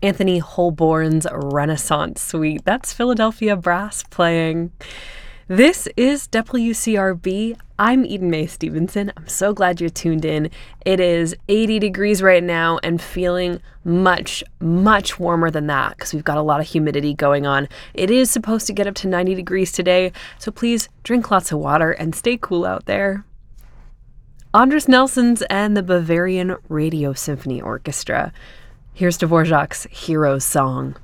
Anthony Holborn's Renaissance Suite. That's Philadelphia Brass playing. This is WCRB. I'm Eden Mae Stevenson. I'm so glad you're tuned in. It is 80 degrees right now and feeling much, much warmer than that because we've got a lot of humidity going on. It is supposed to get up to 90 degrees today, so please drink lots of water and stay cool out there. Andris Nelsons and the Bavarian Radio Symphony Orchestra. Here's Dvorak's Hero's Song.